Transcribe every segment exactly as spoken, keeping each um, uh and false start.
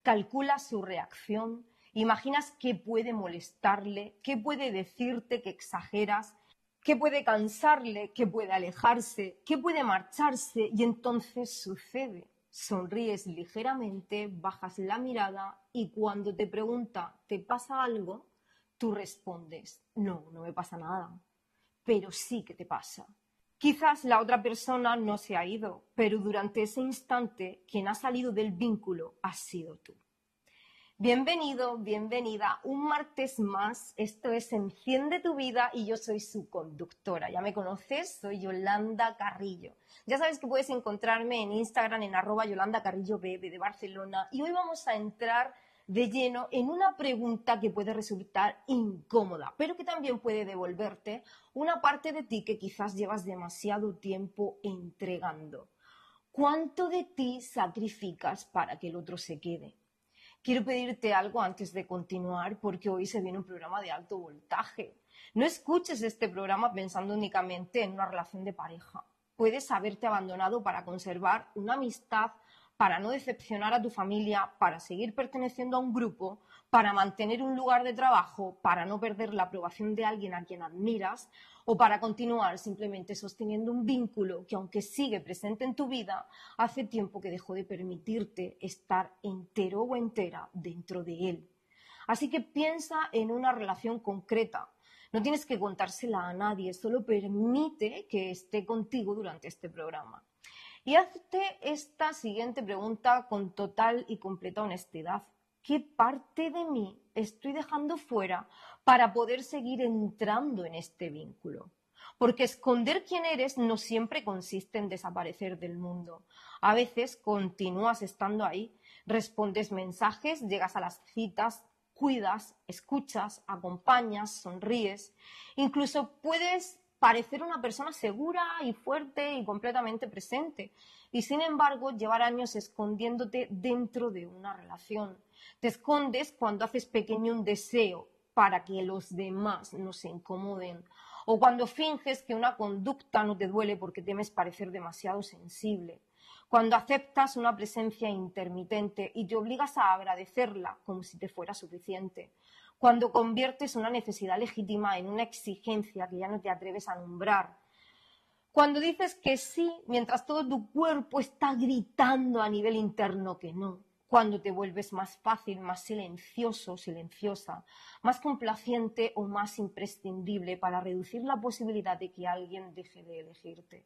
calculas su reacción, imaginas qué puede molestarle, qué puede decirte que exageras, qué puede cansarle, qué puede alejarse, qué puede marcharse, y entonces sucede. Sonríes ligeramente, bajas la mirada y cuando te pregunta ¿te pasa algo?, tú respondes no, no me pasa nada, pero sí que te pasa. Quizás la otra persona no se ha ido, pero durante ese instante quien ha salido del vínculo has sido tú. Bienvenido, bienvenida, un martes más. Esto es Enciende tu Vida y yo soy su conductora. Ya me conoces, soy Yolanda Carrillo. Ya sabes que puedes encontrarme en Instagram en arroba Yolanda Carrillo B B de Barcelona. Y hoy vamos a entrar de lleno en una pregunta que puede resultar incómoda, pero que también puede devolverte una parte de ti que quizás llevas demasiado tiempo entregando. ¿Cuánto de ti sacrificas para que el otro se quede? Quiero pedirte algo antes de continuar porque hoy se viene un programa de alto voltaje. No escuches este programa pensando únicamente en una relación de pareja. Puedes haberte abandonado para conservar una amistad, para no decepcionar a tu familia, para seguir perteneciendo a un grupo, para mantener un lugar de trabajo, para no perder la aprobación de alguien a quien admiras o para continuar simplemente sosteniendo un vínculo que, aunque sigue presente en tu vida, hace tiempo que dejó de permitirte estar entero o entera dentro de él. Así que piensa en una relación concreta. No tienes que contársela a nadie, solo permite que esté contigo durante este programa. Y hazte esta siguiente pregunta con total y completa honestidad. ¿Qué parte de mí estoy dejando fuera para poder seguir entrando en este vínculo? Porque esconder quién eres no siempre consiste en desaparecer del mundo. A veces continúas estando ahí, respondes mensajes, llegas a las citas, cuidas, escuchas, acompañas, sonríes. Incluso puedes parecer una persona segura y fuerte y completamente presente. Y sin embargo, llevar años escondiéndote dentro de una relación. Te escondes cuando haces pequeño un deseo para que los demás no se incomoden. O cuando finges que una conducta no te duele porque temes parecer demasiado sensible. Cuando aceptas una presencia intermitente y te obligas a agradecerla como si te fuera suficiente. Cuando conviertes una necesidad legítima en una exigencia que ya no te atreves a nombrar. Cuando dices que sí, mientras todo tu cuerpo está gritando a nivel interno que no. Cuando te vuelves más fácil, más silencioso, silenciosa, más complaciente o más imprescindible para reducir la posibilidad de que alguien deje de elegirte.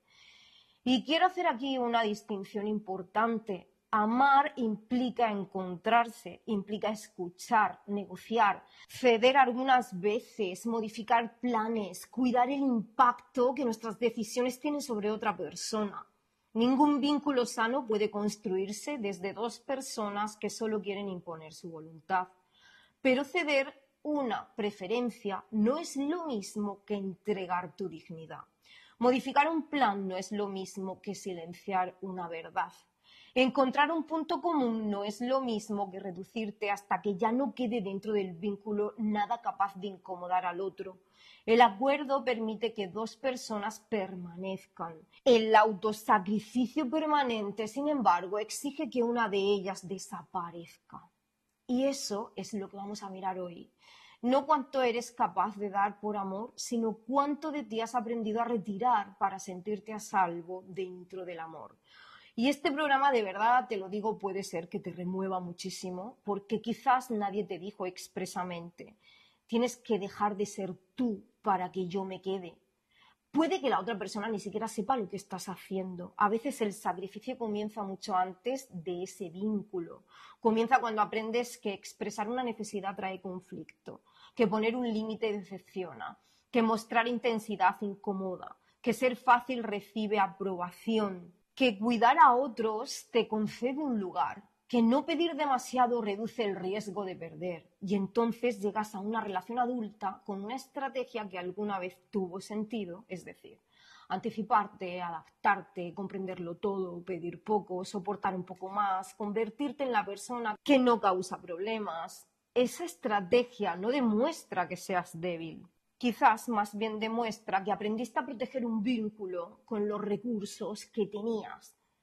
Y quiero hacer aquí una distinción importante. Amar implica encontrarse, implica escuchar, negociar, ceder algunas veces, modificar planes, cuidar el impacto que nuestras decisiones tienen sobre otra persona. Ningún vínculo sano puede construirse desde dos personas que solo quieren imponer su voluntad. Pero ceder una preferencia no es lo mismo que entregar tu dignidad. Modificar un plan no es lo mismo que silenciar una verdad. Encontrar un punto común no es lo mismo que reducirte hasta que ya no quede dentro del vínculo nada capaz de incomodar al otro. El acuerdo permite que dos personas permanezcan. El autosacrificio permanente, sin embargo, exige que una de ellas desaparezca. Y eso es lo que vamos a mirar hoy. No cuánto eres capaz de dar por amor, sino cuánto de ti has aprendido a retirar para sentirte a salvo dentro del amor. Y este programa, de verdad, te lo digo, puede ser que te remueva muchísimo, porque quizás nadie te dijo expresamente, tienes que dejar de ser tú para que yo me quede. Puede que la otra persona ni siquiera sepa lo que estás haciendo. A veces el sacrificio comienza mucho antes de ese vínculo. Comienza cuando aprendes que expresar una necesidad trae conflicto, que poner un límite decepciona, que mostrar intensidad incomoda, que ser fácil recibe aprobación, que cuidar a otros te concede un lugar, que no pedir demasiado reduce el riesgo de perder y entonces llegas a una relación adulta con una estrategia que alguna vez tuvo sentido, es decir, anticiparte, adaptarte, comprenderlo todo, pedir poco, soportar un poco más, convertirte en la persona que no causa problemas. Esa estrategia no demuestra que seas débil. Quizás más bien demuestra que aprendiste a proteger un vínculo con los recursos que tenías.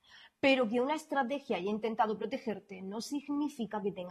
pero que una estrategia haya intentado protegerte no significa que tenga